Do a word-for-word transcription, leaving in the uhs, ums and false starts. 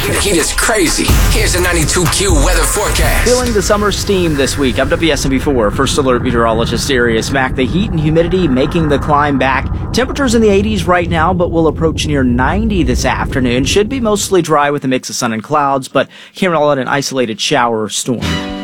Heat is crazy. Here's a ninety-two Q weather forecast. Feeling the summer steam this week. I'm W S M B four First Alert Meteorologist Arius Mack. The heat and humidity making the climb back. Temperatures in the eighties right now, but will approach near ninety this afternoon. Should be mostly dry with a mix of sun and clouds, but can't rule out an isolated shower or storm.